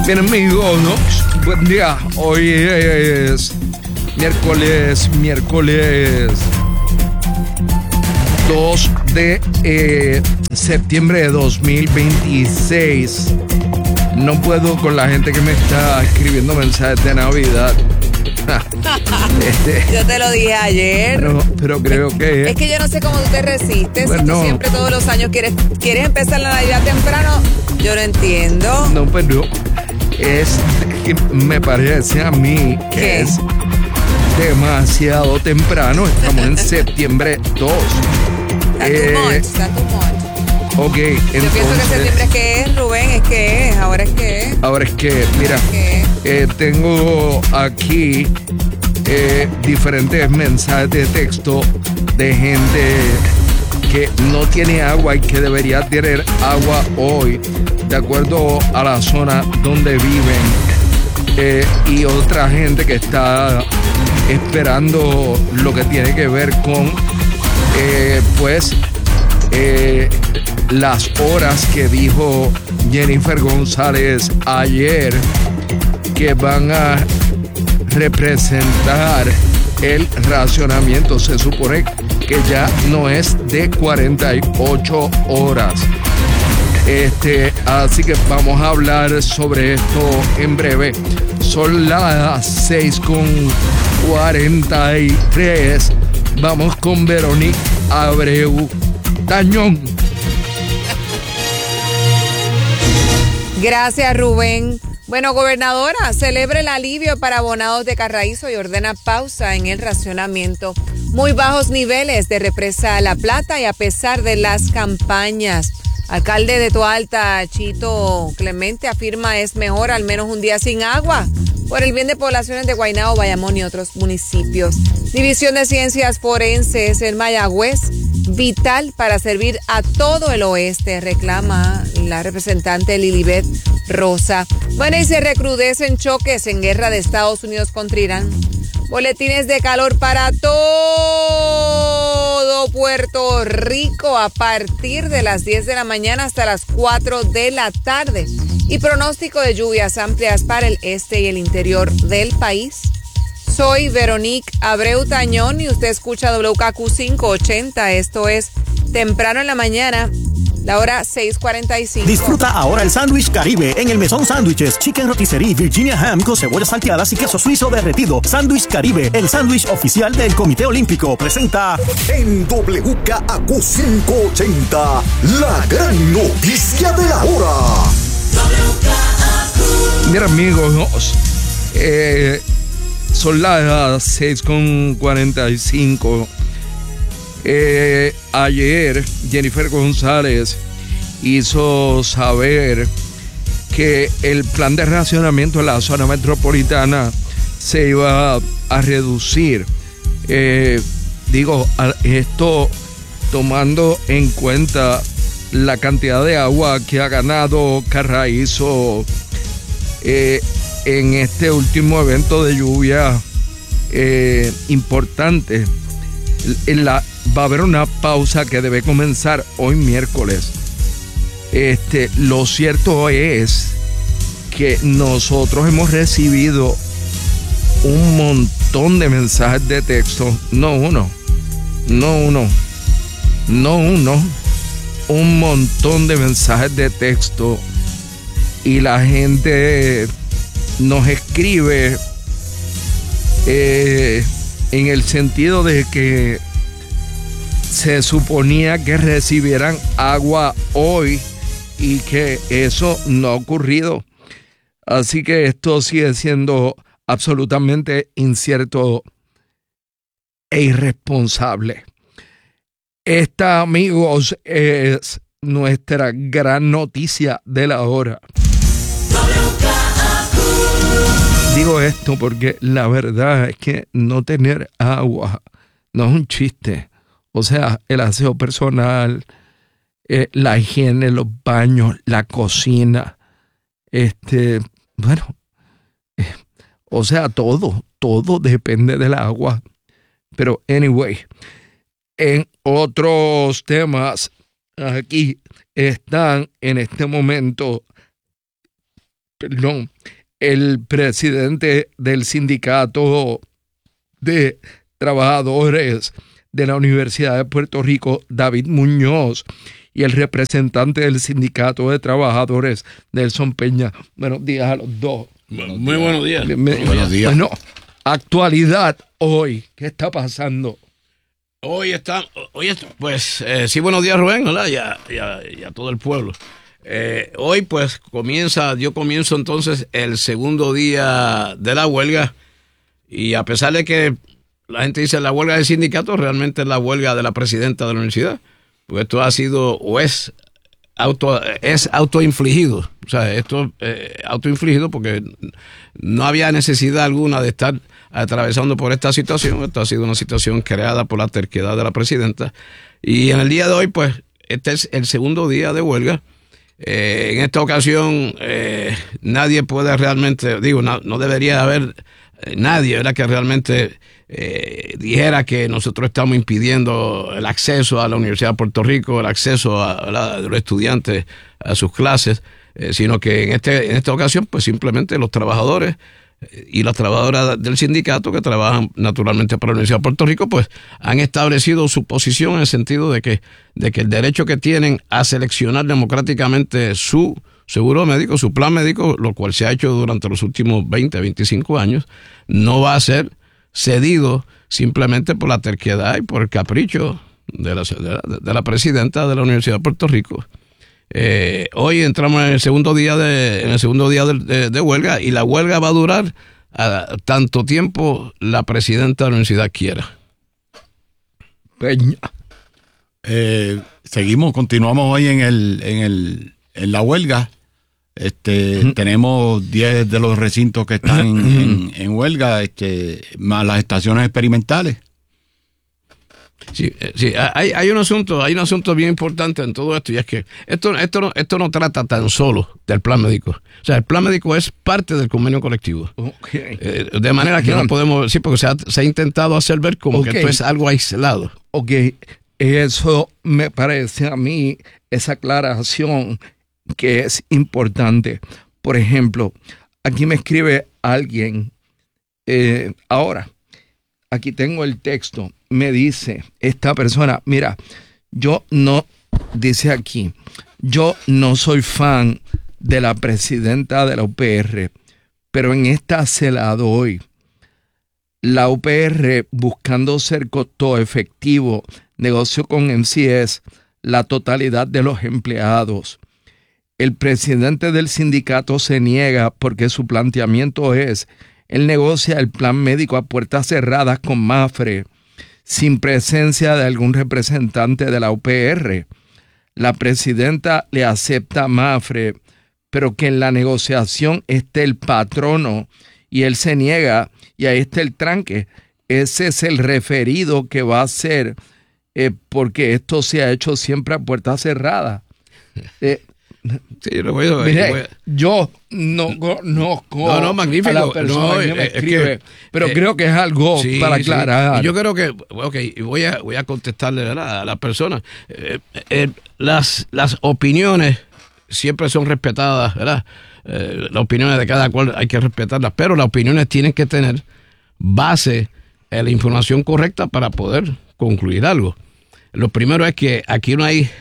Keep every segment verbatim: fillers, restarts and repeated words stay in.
Bien, amigos, ¿no? Buen día. Hoy es miércoles, miércoles dos de eh, septiembre de dos mil veintiséis. No puedo con la gente que me está escribiendo mensajes de Navidad. este, yo te lo dije ayer. Pero, pero creo que... Es que yo no sé cómo tú te resistes. Pues si no. tú siempre todos los años quieres, quieres empezar la Navidad temprano. Yo no entiendo. No, pero es que me parece a mí que ¿Qué? es demasiado temprano. Estamos en septiembre dos. Está Eh, too much, está too much. Ok, entonces... Yo pienso que septiembre es que es, Rubén, es que es, ahora es que es. Ahora es que, mira, ¿Qué? eh, tengo aquí eh, diferentes mensajes de texto de gente que no tiene agua y que debería tener agua hoy, de acuerdo a la zona donde viven, eh, y otra gente que está esperando lo que tiene que ver con, eh, pues, eh, las horas que dijo Jennifer González ayer que van a representar el racionamiento. Se supone que ya no es de cuarenta y ocho horas. Este, así que vamos a hablar sobre esto en breve. Son las seis con cuarenta y tres. Vamos con Verónica Abreu Tañón. Gracias, Rubén. Bueno, gobernadora, celebra el alivio para abonados de Carraízo y ordena pausa en el racionamiento. Muy bajos niveles de represa La Plata y a pesar de las campañas. Alcalde de Toalta, Chito Clemente, afirma es mejor al menos un día sin agua por el bien de poblaciones de Guaynabo, Bayamón y otros municipios. División de Ciencias Forenses en Mayagüez, vital para servir a todo el oeste, reclama la representante Lilibet Rosa. Bueno, y se recrudecen choques en guerra de Estados Unidos contra Irán. Boletines de calor para todo Puerto Rico a partir de las diez de la mañana hasta las cuatro de la tarde. Y pronóstico de lluvias amplias para el este y el interior del país. Soy Verónica Abreu Tañón y usted escucha W K Q quinientos ochenta. Esto es Temprano en la Mañana, la hora seis cuarenta y cinco. Disfruta ahora el sándwich Caribe en el Mesón Sándwiches, Chicken Rotisserie, Virginia Ham con cebollas salteadas y queso suizo derretido. Sándwich Caribe, el sándwich oficial del Comité Olímpico, presenta en W K Q quinientos ochenta, la gran noticia de la hora. Mira, amigos, eh, son las seis con cuarenta y cinco. Eh, ayer Jennifer González hizo saber que el plan de racionamiento en la zona metropolitana se iba a reducir. Eh, digo, esto tomando en cuenta la cantidad de agua que ha ganado Carraízo eh, en este último evento de lluvia eh, importante. En la, va a haber una pausa que debe comenzar hoy miércoles. Este, lo cierto es que nosotros hemos recibido un montón de mensajes de texto, no uno, no uno, no uno, un montón de mensajes de texto, y la gente nos escribe eh, en el sentido de que se suponía que recibieran agua hoy y que eso no ha ocurrido. Así que esto sigue siendo absolutamente incierto e irresponsable. Esta, amigos, es nuestra gran noticia de la hora. Digo esto porque la verdad es que no tener agua no es un chiste. O sea, el aseo personal, eh, la higiene, los baños, la cocina, este, bueno, eh, o sea, todo, todo depende del agua. Pero, anyway, en otros temas, aquí están en este momento perdón, el presidente del sindicato de trabajadores de la Universidad de Puerto Rico, David Muñoz, y el representante del sindicato de trabajadores, Nelson Peña. Buenos días a los dos. Muy buenos días. Me, buenos días. Bueno, actualidad hoy, ¿qué está pasando? Hoy está, hoy está, pues, eh, sí, buenos días, Rubén, ¿verdad? Y a, y a, y a todo el pueblo. Eh, hoy, pues, comienza, yo comienzo entonces el segundo día de la huelga, y a pesar de que la gente dice la huelga del sindicato, realmente es la huelga de la presidenta de la universidad, porque esto ha sido, o es auto, es autoinfligido, o sea, esto es eh, autoinfligido porque no había necesidad alguna de estar atravesando por esta situación. Esto ha sido una situación creada por la terquedad de la presidenta, y en el día de hoy, pues, este es el segundo día de huelga. Eh, en esta ocasión, eh, nadie puede realmente, digo, no, no debería haber eh, nadie, ¿verdad?, que realmente eh, dijera que nosotros estamos impidiendo el acceso a la Universidad de Puerto Rico, el acceso a, a la, de los estudiantes a sus clases, eh, sino que en, este, en esta ocasión, pues simplemente los trabajadores y las trabajadoras del sindicato que trabajan naturalmente para la Universidad de Puerto Rico, pues han establecido su posición en el sentido de que, de que el derecho que tienen a seleccionar democráticamente su seguro médico, su plan médico, lo cual se ha hecho durante los últimos veinte, veinticinco años, no va a ser cedido simplemente por la terquedad y por el capricho de la, de la, de la presidenta de la Universidad de Puerto Rico. Eh, hoy entramos en el segundo día de en el segundo día de, de, de huelga, y la huelga va a durar a tanto tiempo la presidenta de la universidad quiera. Peña. Eh, seguimos, continuamos hoy en el en el en la huelga. Este, uh-huh. Tenemos diez de los recintos que están en, en, en huelga, este, más las estaciones experimentales. Sí, sí, hay, hay un asunto, hay un asunto bien importante en todo esto, y es que esto, esto, no, esto no trata tan solo del plan médico. O sea, el plan médico es parte del convenio colectivo. Okay. Eh, de manera que no podemos, sí, porque se ha, se ha intentado hacer ver como okay. que esto es algo aislado. Ok, eso me parece a mí, esa aclaración que es importante. Por ejemplo, aquí me escribe alguien, eh, ahora, aquí tengo el texto, me dice esta persona, mira, yo no, dice aquí, yo no soy fan de la presidenta de la U P R, pero en esta se la doy. La U P R, buscando ser costo efectivo, negoció con M C S la totalidad de los empleados. El presidente del sindicato se niega porque su planteamiento es: él negocia el plan médico a puertas cerradas con Mafre, sin presencia de algún representante de la U P R. La presidenta le acepta a Mafre, pero que en la negociación esté el patrono, y él se niega, y ahí está el tranque. Ese es el referido que va a ser, eh, porque esto se ha hecho siempre a puertas cerradas. Eh, Sí, yo, voy a, Mire, voy a... yo no conozco no, no, magnífico. a la persona no, que me es escribe, que, pero eh, creo que es algo sí, para sí. aclarar. Y yo creo que, ok, voy a, voy a contestarle, ¿verdad?, a la persona. Eh, eh, las, las opiniones siempre son respetadas, ¿verdad? Eh, las opiniones de cada cual hay que respetarlas, pero las opiniones tienen que tener base en la información correcta para poder concluir algo. Lo primero es que aquí no hay...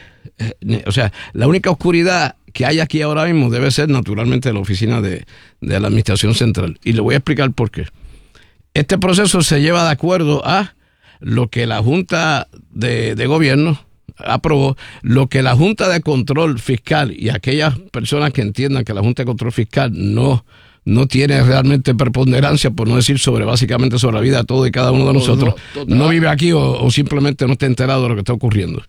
O sea, la única oscuridad que hay aquí ahora mismo debe ser naturalmente la oficina de, de la Administración Central. Y le voy a explicar por qué. Este proceso se lleva de acuerdo a lo que la Junta de, de Gobierno aprobó, lo que la Junta de Control Fiscal y aquellas personas que entiendan que la Junta de Control Fiscal no, no tiene realmente preponderancia, por no decir sobre básicamente sobre la vida de todo y cada uno de nosotros, no, no, no vive aquí o, o simplemente no está enterado de lo que está ocurriendo.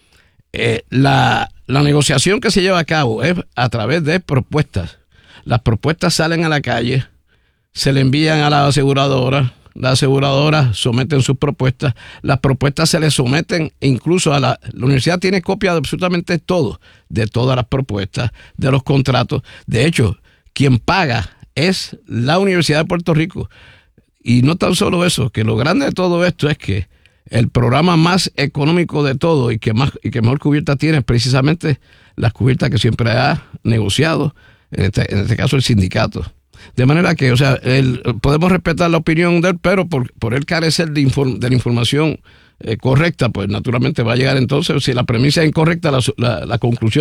Eh, la, la negociación que se lleva a cabo es a través de propuestas. Las propuestas salen a la calle, se le envían a la aseguradora, las aseguradoras someten sus propuestas, las propuestas se le someten incluso a la... La universidad tiene copia de absolutamente todo, de todas las propuestas, de los contratos. De hecho, quien paga es la Universidad de Puerto Rico. Y no tan solo eso, que lo grande de todo esto es que el programa más económico de todo y que más y que mejor cubierta tiene es precisamente las cubiertas que siempre ha negociado en este, en este caso el sindicato. De manera que, o sea, él, podemos respetar la opinión de él, pero por, por él carecer de, inform, de la información eh, correcta, pues naturalmente va a llegar entonces, si la premisa es incorrecta, la, la, la conclusión